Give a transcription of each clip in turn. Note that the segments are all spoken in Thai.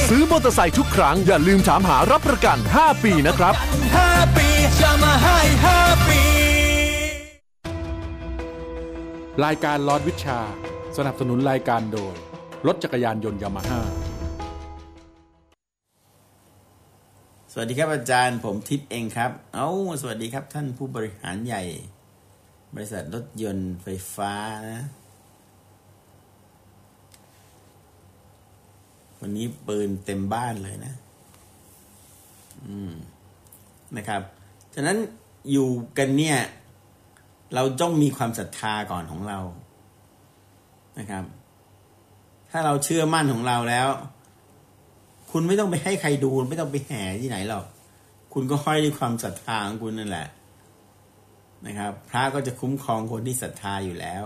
ซื้อมอเตอร์ไซค์ทุกครั้งอย่าลืมถามหารับประกัน5 ปีนะครับ 5 ปีจะมาให้5 ปีรายการลอดวิชาสนับสนุนรายการโดยรถจักรยานยนต์ยามาฮ่าสวัสดีครับอาจารย์ผมทิศเองครับสวัสดีครับท่านผู้บริหารใหญ่บริษัทรถยนต์ไฟฟ้านะวันนี้ปืนเต็มบ้านเลยนะนะครับฉะนั้นอยู่กันเนี่ยเราต้องมีความศรัทธาก่อนของเรานะครับถ้าเราเชื่อมั่นของเราแล้วคุณไม่ต้องไปให้ใครดูไม่ต้องไปแห่ที่ไหนหรอกคุณก็ห้อยด้วยความศรัทธาของคุณนั่นแหละนะครับพระก็จะคุ้มครองคนที่ศรัทธาอยู่แล้ว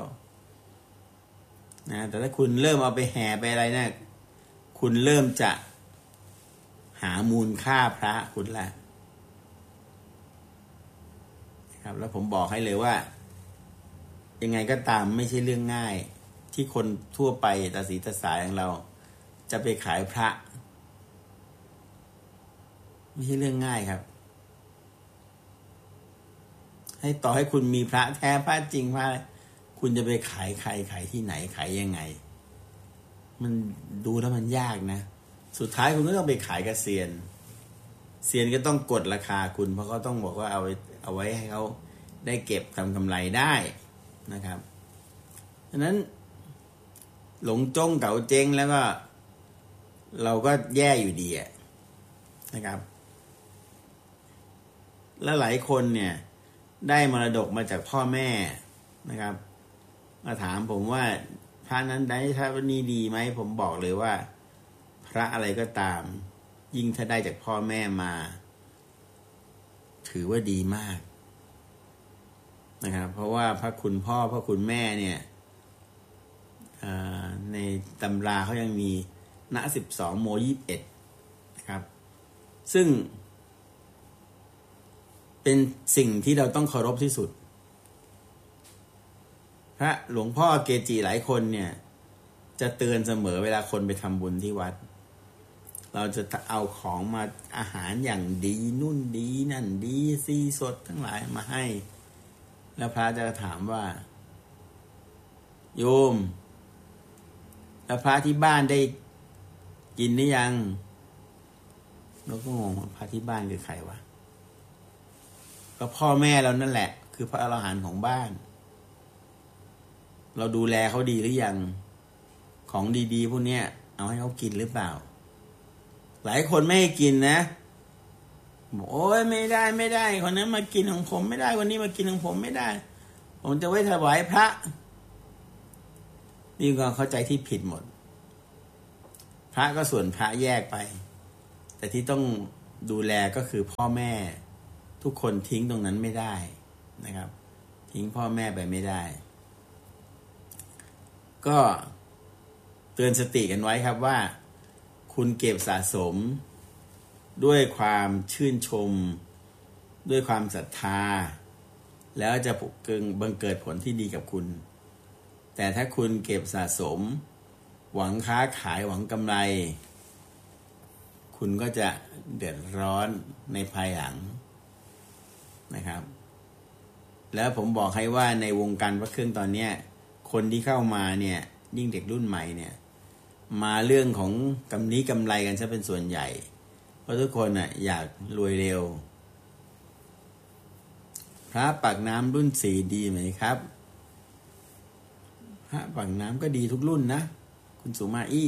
นะแต่ถ้าคุณเริ่มเอาไปแห่ไปอะไรเนี่ยคุณเริ่มจะหามูลค่าพระคุณละนะครับแล้วผมบอกให้เลยว่ายังไงก็ตามไม่ใช่เรื่องง่ายที่คนทั่วไปตาสีตาสายอย่างเราจะไปขายพระไม่ใช่เรื่องง่ายครับให้ต่อให้คุณมีพระแท้พระจริงพระคุณจะไปขายใครขายที่ไหนขายยังไงมันดูแล้วมันยากนะสุดท้ายคุณก็ต้องไปขายกับเซียนก็ต้องกดราคาคุณเพราะเขาต้องบอกว่าเอาไว้ให้เขาได้เก็บทำกำไรได้นะครับฉะนั้นหลงจ้งเก๋าเจ๊งแล้วก็เราก็แย่อยู่ดีนะครับและหลายคนเนี่ยได้มรดกมาจากพ่อแม่นะครับมาถามผมว่าพระนั้นได้พระนี้ดีไหมผมบอกเลยว่าพระอะไรก็ตามยิ่งถ้าได้จากพ่อแม่มาถือว่าดีมากนะครับเพราะว่าพระคุณพ่อพระคุณแม่เนี่ยในตำราเขายังมีณ12โม21นะครับซึ่งเป็นสิ่งที่เราต้องเคารพที่สุดพระหลวงพ่อเกจิหลายคนเนี่ยจะเตือนเสมอเวลาคนไปทำบุญที่วัดเราจะเอาของมาอาหารอย่างดีนู่นดีนั่นดีซีสดทั้งหลายมาให้แล้วพระจะถามว่าโยมแล้วพระที่บ้านได้กินหรือยังเราก็งงพระที่บ้านคือใครวะก็พ่อแม่เรานั่นแหละคือพระอรหันต์ของบ้านเราดูแลเขาดีหรือยังของดีๆพวกเนี้ยเอาให้เขากินหรือเปล่าหลายคนไม่ให้กินนะบอกโอ้ยไม่ได้คนนั้นมากินของผมไม่ได้คนนี้มากินของผมไม่ได้ผมจะไว้ถวายพระนี่ก็เข้าใจที่ผิดหมดพระก็ส่วนพระแยกไปแต่ที่ต้องดูแลก็คือพ่อแม่ทุกคนทิ้งตรงนั้นไม่ได้นะครับทิ้งพ่อแม่ไปไม่ได้ก็เตือนสติกันไว้ครับว่าคุณเก็บสะสมด้วยความชื่นชมด้วยความศรัทธาแล้วจะบังเกิดผลที่ดีกับคุณแต่ถ้าคุณเก็บสะสมหวังค้าขายหวังกำไรคุณก็จะเดือดร้อนในภายหลังนะครับแล้วผมบอกให้ว่าในวงการพระเครื่องตอนนี้คนที่เข้ามาเนี่ยยิ่งเด็กรุ่นใหม่เนี่ยมาเรื่องของกำไรกันซะเป็นส่วนใหญ่เพราะทุกคนน่ะอยากรวยเร็วพระปากน้ำรุ่น4ดีไหมครับพระปากน้ำก็ดีทุกรุ่นนะคุณสุมาอี้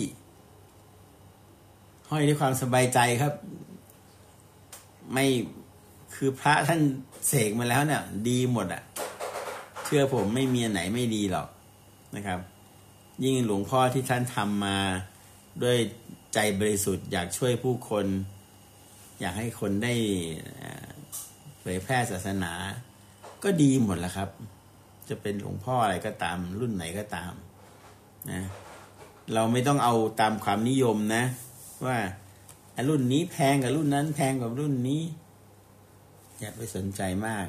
ห้อยด้วยความสบายใจครับไม่คือพระท่านเสกมาแล้วเนี่ยดีหมดเชื่อผมไม่มีอันไหนไม่ดีหรอกนะครับยิ่งหลวงพ่อที่ท่านทำมาด้วยใจบริสุทธิ์อยากช่วยผู้คนอยากให้คนได้เผยแพร่ศาสนาก็ดีหมดแล้วครับจะเป็นหลวงพ่ออะไรก็ตามรุ่นไหนก็ตามนะเราไม่ต้องเอาตามความนิยมนะว่ารุ่นนี้แพงกับรุ่นนั้นแพงกว่ารุ่นนี้อย่าไปสนใจมาก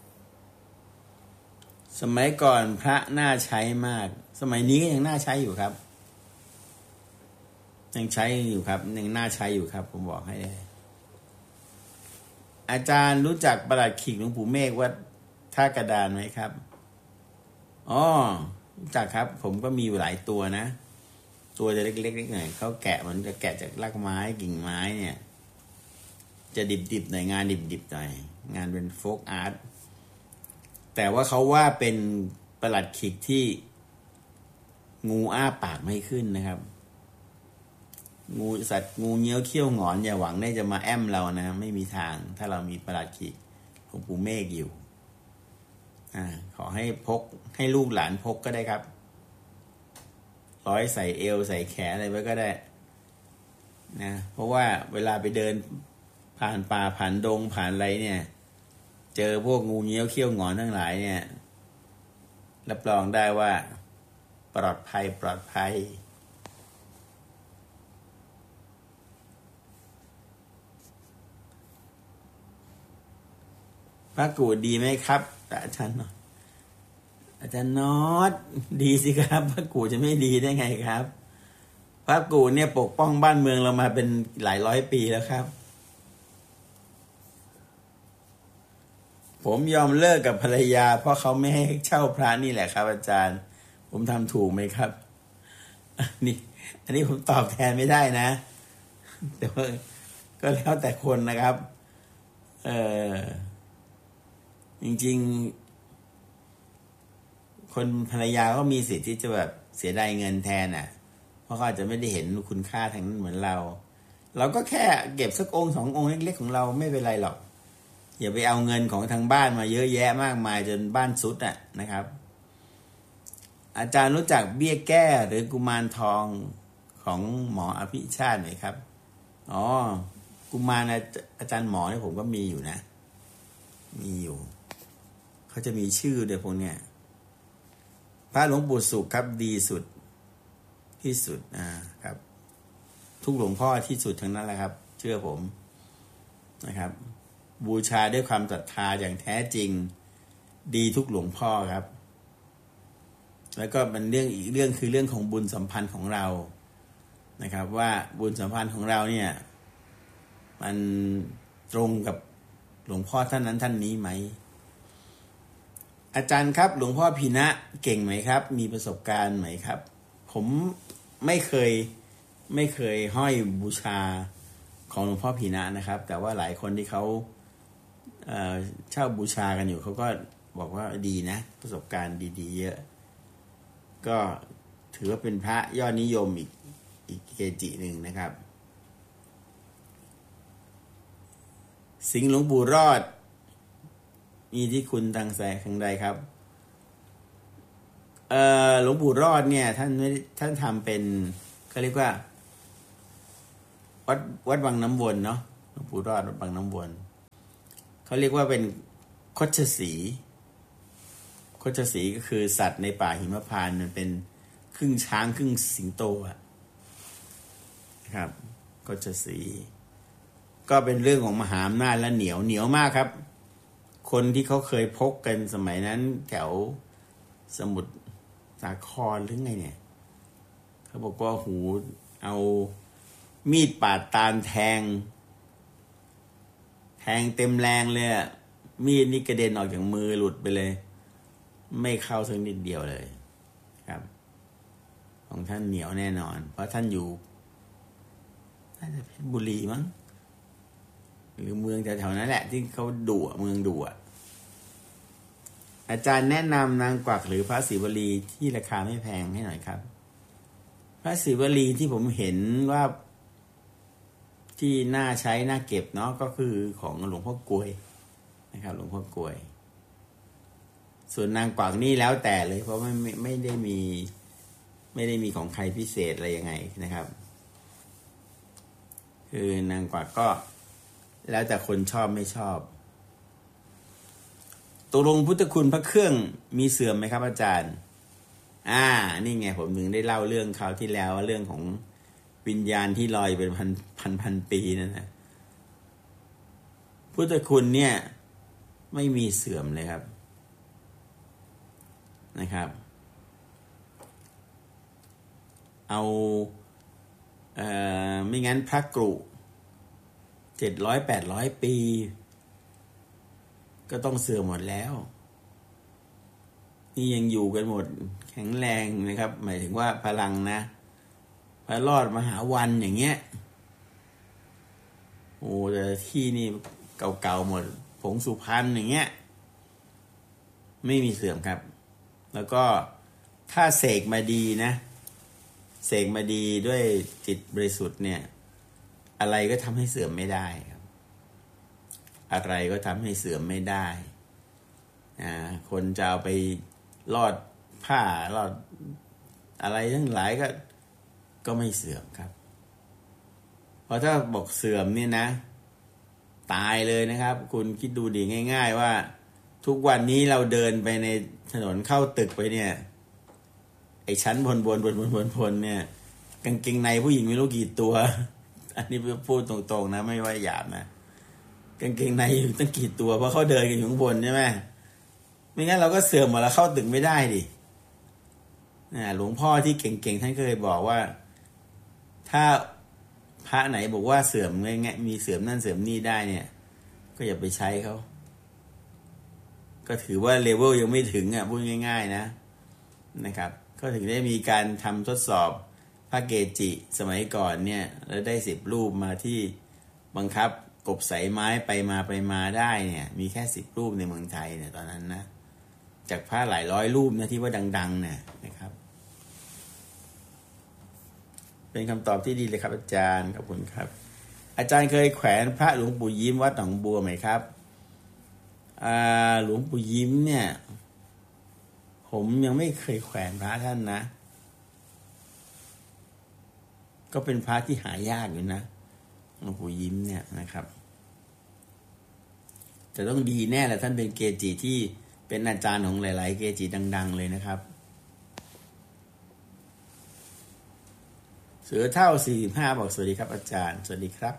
สมัยก่อนพระน่าใช้มากสมัยนี้ก็ยังน่าใช้อยู่ครับยังใช้อยู่ครับยังน่าใช้อยู่ครับผมบอกให้เลยอาจารย์รู้จักประหลัดขิกหลวงปู่เมฆวัดท่ากระดานไหมครับอ๋อรู้จักครับผมก็มีอยู่หลายตัวนะตัวจะเล็กๆหน่อยเขาแกะมันจะแกะจากรากไม้กิ่งไม้เนี่ยจะดิบๆหน่อยงานดิบๆหน่อยงานเป็นโฟกอาร์ตแต่ว่าเขาว่าเป็นประหลัดขิกที่งูอ้าปากไม่ขึ้นนะครับงูสัตว์งูเงี้ยวเขี้ยวหงอนอย่าหวังได้จะมาแอมเรานะไม่มีทางถ้าเรามีประหลัดขิกหลวงปู่เมฆอยู่ขอให้พกให้ลูกหลานพกก็ได้ครับร้อยใส่เอวใส่แขนอะไรไว้ก็ได้นะเพราะว่าเวลาไปเดินผ่านป่าผ่านดงผ่านอะไรเนี่ยเจอพวกงูเงี้ยวเขี้ยวหงอนทั้งหลายเนี่ยรับรองได้ว่าปลอดภัยพระกูดดีไหมครับอาจารย์น็อตดีสิครับพระกูดจะไม่ดีได้ไงครับพระกูดเนี่ยปกป้องบ้านเมืองเรามาเป็นหลายร้อยปีแล้วครับผมยอมเลิกกับภรรยาเพราะเขาไม่ให้เช่าพระนี่แหละครับอาจารย์ผมทำถูกไหมครับอันนี้ผมตอบแทนไม่ได้นะแต่ว่าก็แล้วแต่คนนะครับจริงๆคนภรรยาก็มีสิทธิ์ที่จะแบบเสียดายเงินแทนเพราะเขาอาจจะไม่ได้เห็นคุณค่าทางนั้นเหมือนเราก็แค่เก็บสักองค์สององค์เล็กๆของเราไม่เป็นไรหรอกอย่าไปเอาเงินของทางบ้านมาเยอะแยะมากมายจนบ้านสุดนะครับอาจารย์รู้จักเบี้ยแก้หรือกุมารทองของหมออภิชาติไหมครับอ๋อกุมารอาจารย์หมอเนี่ยผมก็มีอยู่นะมีอยู่เขาจะมีชื่อเดี๋ยวพวกเนี้ยพระหลวงปู่สุขครับดีสุดที่สุดครับทุกหลวงพ่อที่สุดทั้งนั้นแหละครับเชื่อผมนะครับบูชาด้วยความศรัทธาอย่างแท้จริงดีทุกหลวงพ่อครับแล้วก็เป็นเรื่องอีกเรื่องคือเรื่องของบุญสัมพันธ์ของเรานะครับว่าบุญสัมพันธ์ของเราเนี่ยมันตรงกับหลวงพ่อท่านนั้นท่านนี้ไหมอาจารย์ครับหลวงพ่อพีนะเก่งไหมครับมีประสบการณ์ไหมครับผมไม่เคยห้อยบูชาของหลวงพ่อพีนะนะครับแต่ว่าหลายคนที่เขาเช่าบูชากันอยู่เขาก็บอกว่าดีนะประสบการณ์ดีๆเยอะก็ถือว่าเป็นพระยอดนิยมอีกเกจิหนึ่งนะครับสิงห์หลวงปู่รอดมีที่คุณทางแสงทางใดครับหลวงปู่รอดเนี่ยท่านทำเป็นเขาเรียกว่าวัดวังน้ำวนเนาะหลวงปู่รอดวัดวังน้ำวนเขาเรียกว่าเป็นคชสีก็คือสัตว์ในป่าหิมพานต์มันเป็นครึ่งช้างครึ่งสิงโตครับคชสีก็เป็นเรื่องของมหาอำนาจและเหนียวมากครับคนที่เขาเคยพกกันสมัยนั้นแถวสมุทรสาครหรือไงเนี่ยเขาบอกว่าหูเอามีดปาดตาลแทงเต็มแรงเลยมีดนี่กระเด็นออกจากมือหลุดไปเลยไม่เข้าสักนิดเดียวเลยครับของท่านเหนียวแน่นอนเพราะท่านอยู่น่าจะเพชรบุรีมั้งหรือเมืองแถวๆนั้นแหละที่เขาดุเมืองดุอาจารย์แนะนำนางกวักหรือพระศิวลีที่ราคาไม่แพงให้หน่อยครับพระศิวลีที่ผมเห็นว่าที่น่าใช้น่าเก็บเนาะก็คือของหลวงพ่อกลวยนะครับหลวงพ่อกลวยส่วนนางกวักนี่แล้วแต่เลยเพราะไม่ได้มีของใครพิเศษอะไรยังไงนะครับคือนางกวักก็แล้วแต่คนชอบไม่ชอบตกลงพุทธคุณพระเครื่องมีเสื่อมไหมครับอาจารย์นี่ไงผมถึงได้เล่าเรื่องคราวที่แล้วเรื่องของวิญญาณที่ลอยเป็นพันปีนั่นนะพุทธคุณเนี่ยไม่มีเสื่อมเลยครับนะครับเอาไม่งั้นพระกรุ700-800 ปีก็ต้องเสื่อมหมดแล้วนี่ยังอยู่กันหมดแข็งแรงนะครับหมายถึงว่าพลังนะพระรอดมหาวันอย่างเงี้ยโอ้แต่ที่นี่เก่าๆหมดผงสุพรรณอย่างเงี้ยไม่มีเสื่อมครับแล้วก็ถ้าเสกมาดีนะเสกมาดีด้วยจิตบริสุทธิ์เนี่ยอะไรก็ทำให้เสื่อมไม่ได้ครับอะไรก็ทำให้เสื่อมไม่ได้คนจะเอาไปลอดผ้าลอดอะไรทั้งหลายก็ไม่เสื่อมครับเพราะถ้าบอกเสื่อมเนี่ยนะตายเลยนะครับคุณคิดดูดีง่ายๆว่าทุกวันนี้เราเดินไปในถนนเข้าตึกไปเนี่ยไอ้ชั้นบนเนี่ยกางเกงในผู้หญิงไม่รู้กี่ตัวอันนี้พูดตรงๆนะไม่ว่าหยาบนะกางเกงในอยู่ตั้งกี่ตัวเพราะเขาเดินกันอยู่ข้างบนใช่ไหมไม่งั้นเราก็เสื่อมหมดแล้วเข้าตึกไม่ได้ดิหลวงพ่อที่เก่งๆท่านเคยบอกว่าถ้าพระไหนบอกว่าเสื่อมง่ายๆมีเสื่อมนั่นเสื่อมนี่ได้เนี่ยก็อย่าไปใช้เขาก็ถือว่าเลเวลยังไม่ถึงพูดง่ายๆนะครับก็ถึงได้มีการทำทดสอบพระเกจิสมัยก่อนเนี่ยแล้วได้10 รูปมาที่บังคับกบสายไม้ไปมาได้เนี่ยมีแค่10 รูปในเมืองไทยเนี่ยตอนนั้นนะจากพระหลายร้อยรูปนะที่ว่าดังๆเนี่ยนะครับเป็นคำตอบที่ดีเลยครับอาจารย์ขอบคุณครับอาจารย์เคยแขวนพระหลวงปู่ยิ้มวัดหนองบัวไหมครับหลวงปู่ยิ้มเนี่ยผมยังไม่เคยแขวนพระท่านนะก็เป็นพระที่หายากอยู่นะหลวงปู่ยิ้มเนี่ยนะครับจะต้องดีแน่แหละท่านเป็นเกจิที่เป็นอาจารย์ของหลายๆเกจิดังๆเลยนะครับเสือเท่า45บอกสวัสดีครับอาจารย์สวัสดีครับ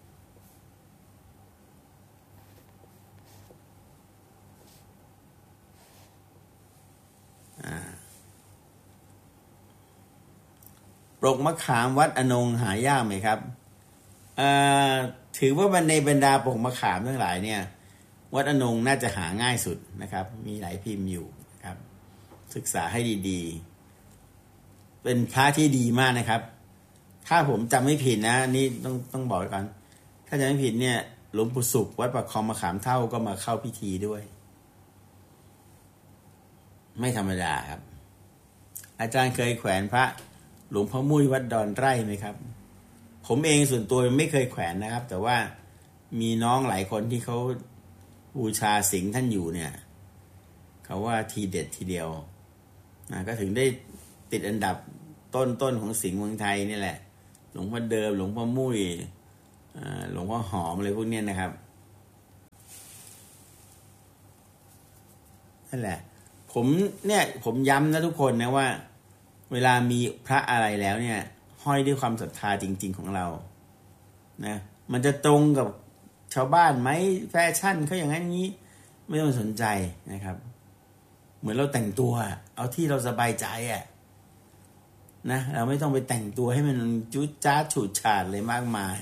ปลกมะขามวัดอนงหายากไหมครับถือว่าในบรรดาปลกมะขามทั้งหลายเนี่ยวัดอนงน่าจะหาง่ายสุดนะครับมีหลายพิมพ์อยู่ครับศึกษาให้ดีๆเป็นพระที่ดีมากนะครับถ้าผมจำไม่ผิดนะนี่ต้องบอกก่อนถ้าจำไม่ผิดเนี่ยหลวงปู่สุขวัดประคองมะขามเท่าก็มาเข้าพิธีด้วยไม่ธรรมดาครับอาจารย์เคยแขวนพระหลวงพ่อมุ้ยวัดดอนไร่ไหมครับผมเองส่วนตัวไม่เคยแขวนนะครับแต่ว่ามีน้องหลายคนที่เขาบูชาสิงห์ท่านอยู่เนี่ยเขาว่าทีเด็ดทีเดียวก็ถึงได้ติดอันดับต้นของสิงห์เมืองไทยนี่แหละหลวงพ่อเดิมหลวงพ่อมุ้ยหลวงพ่อหอมอะไรพวกนี้นะครับนั่นแหละผมย้ำนะทุกคนนะว่าเวลามีพระอะไรแล้วเนี่ยห้อยด้วยความศรัทธาจริงๆของเรานะมันจะตรงกับชาวบ้านไหมแฟชั่นเขาอย่างนั้นนี้ไม่ต้องสนใจนะครับเหมือนเราแต่งตัวเอาที่เราสบายใจนะเราไม่ต้องไปแต่งตัวให้มันจุ๊ดจ๊าดฉูดฉาดเลยมากมาย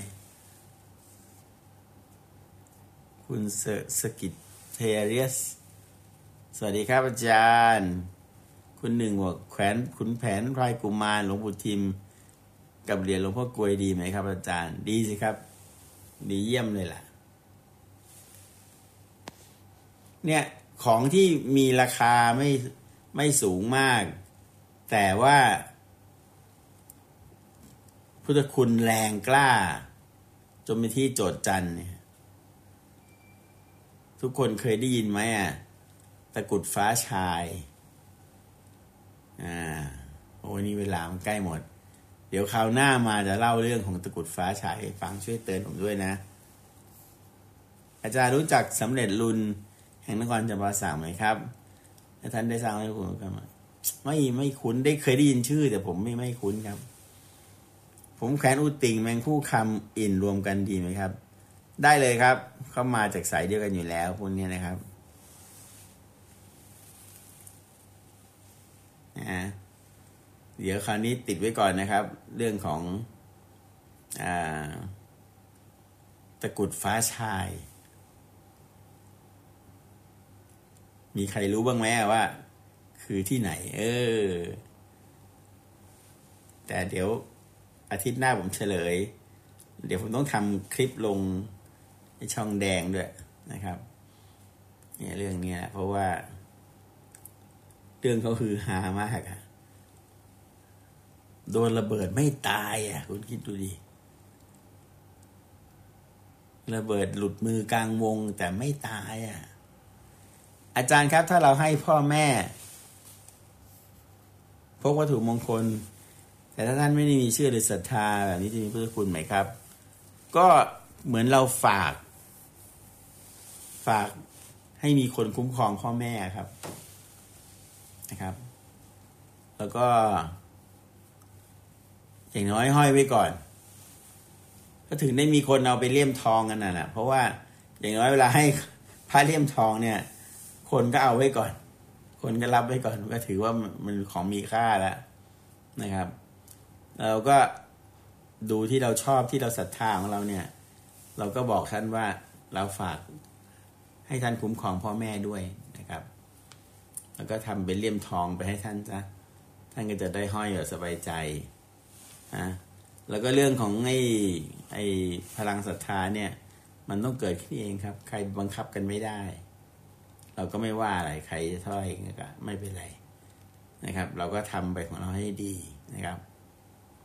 คุณสกิทเทเรียสสวัสดีครับอาจารย์คุณหนึ่งบอกแขวนขุนแผนพลายกุมารหลวงปู่ทิมกับเหรียญหลวงพ่อกลวยดีไหมครับอาจารย์ดีสิครับดีเยี่ยมเลยล่ะเนี่ยของที่มีราคาไม่สูงมากแต่ว่าพุทธคุณแรงกล้าจนเป็นที่โจษจันเนี่ยทุกคนเคยได้ยินไหมตะกรุดฟ้าชายโอ้นี่เวลามันใกล้หมดเดี๋ยวคราวหน้ามาจะเล่าเรื่องของตะกรุดฟ้าชายให้ฟังช่วยเตือนผมด้วยนะอาจารย์รู้จักสำเร็จรุนแห่งนครจำปาสักไหมครับท่านได้สร้างให้ผมกันไม่คุ้นได้เคยได้ยินชื่อแต่ผมไม่คุ้นครับผมแขวนอุติ่งแมงคู่คำอินรวมกันดีไหมครับได้เลยครับเขามาจากสายเดียวกันอยู่แล้วพวกนี้นะครับเดี๋ยวคราวนี้ติดไว้ก่อนนะครับเรื่องของตะกรุดฟ้าชาย มีใครรู้บ้างไหมว่าคือที่ไหนแต่เดี๋ยวอาทิตย์หน้าผมเฉลยเดี๋ยวผมต้องทำคลิปลงในช่องแดงด้วยนะครับเนี่ยเรื่องนี้นะเพราะว่าเรื่องเขาคือฮามากอะโดนระเบิดไม่ตายอ่ะคุณคิดดูดิระเบิดหลุดมือกลางวงแต่ไม่ตายอ่ะอาจารย์ครับถ้าเราให้พ่อแม่พกวัตถุมงคลแต่ถ้าท่านไม่ได้มีเชื่อหรือศรัทธาแบบนี้จะมีพุทธคุณไหมครับก็เหมือนเราฝากให้มีคนคุ้มครองพ่อแม่ครับนะครับแล้วก็อย่างน้อยห้อยไว้ก่อนก็ถึงได้มีคนเอาไปเลี่ยมทองกันน่ะเพราะว่าอย่างน้อยเวลาให้พระเลี่ยมทองเนี่ยคนก็เอาไว้ก่อนคนก็รับไว้ก่อนก็ถือว่ามันของมีค่าแล้วนะครับเราก็ดูที่เราชอบที่เราศรัทธาของเราเนี่ยเราก็บอกท่านว่าเราฝากให้ท่านคุ้มครองพ่อแม่ด้วยนะครับแล้วก็ทำเป็นเลี่ยมทองไปให้ท่านซะท่านก็จะได้ห้อยแบบสบายใจนะแล้วก็เรื่องของไอ้พลังศรัทธาเนี่ยมันต้องเกิดขึ้นเองครับใครบังคับกันไม่ได้เราก็ไม่ว่าอะไรใครจะเท่าไหร่ก็ไม่เป็นไรนะครับเราก็ทำไปของเราให้ดีนะครับ